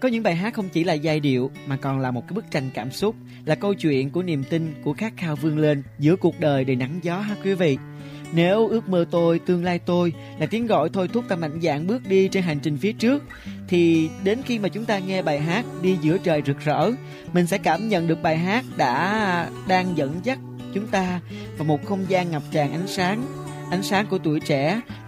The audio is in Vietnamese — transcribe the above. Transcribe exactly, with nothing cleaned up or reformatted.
Có những bài hát không chỉ là giai điệu mà còn là một cái bức tranh cảm xúc, là câu chuyện của niềm tin, của khát khao vươn lên giữa cuộc đời đầy nắng gió ha quý vị. Nếu ước mơ tôi, tương lai tôi là tiếng gọi thôi thúc ta mạnh dạn bước đi trên hành trình phía trước, thì đến khi mà chúng ta nghe bài hát Đi giữa trời rực rỡ, mình sẽ cảm nhận được bài hát đã đang dẫn dắt chúng ta vào một không gian ngập tràn ánh sáng, ánh sáng của tuổi trẻ,